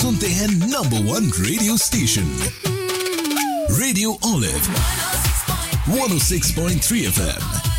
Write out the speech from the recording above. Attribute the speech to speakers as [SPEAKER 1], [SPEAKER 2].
[SPEAKER 1] सुनते हैं number 1 radio station radio olive 106.3 FM।